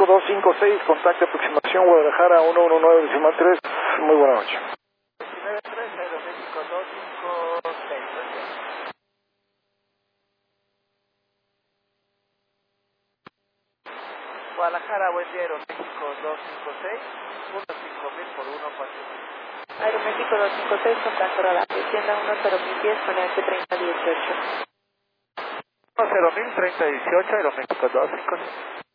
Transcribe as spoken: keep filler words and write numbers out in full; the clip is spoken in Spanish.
dos cinco seis, contacto aproximación Guadalajara uno uno nueve decimal tres. Muy buena noche. nueve tres, Aeroméxico dos cinco seis. Guadalajara, buen día, Aeroméxico dos cinco seis, punto cinco mil por uno cuatro mil. Aeroméxico dos cinco seis, contacto radar, descienda uno cero mil diez con F treinta dieciocho. uno cero mil treinta dieciocho, Aeroméxico dos cinco seis.